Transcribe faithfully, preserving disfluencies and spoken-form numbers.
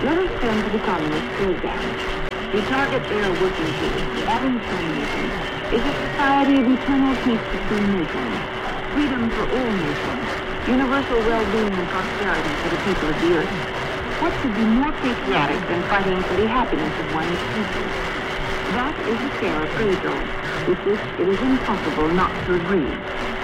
Let us turn to the communists for example. The target they are working towards, the Adams Communism, is a society of eternal peace between nations, freedom for all nations, universal well-being and prosperity for the people of the earth. What could be more patriotic than fighting for the happiness of one's people? That is a fair appraisal, with which it is impossible not to agree.